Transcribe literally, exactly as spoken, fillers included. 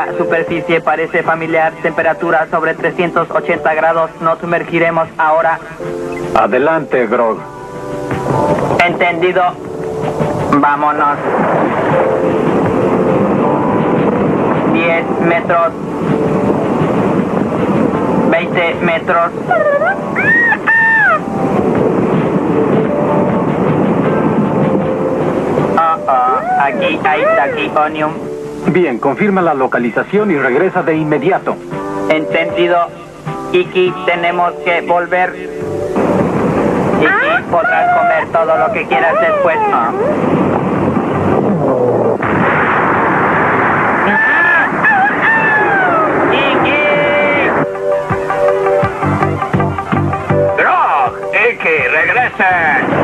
La superficie parece familiar. Temperatura sobre trescientos ochenta grados. Nos sumergiremos ahora. Adelante, Grog. Entendido. Vámonos. diez metros. veinte metros. Oh, oh, aquí hay Tachyonium. Bien, confirma la localización y regresa de inmediato. Entendido. Iki, tenemos que volver. Iki, podrás comer todo lo que quieras después. Oh. ¡Grog! ¡Iki, regresen!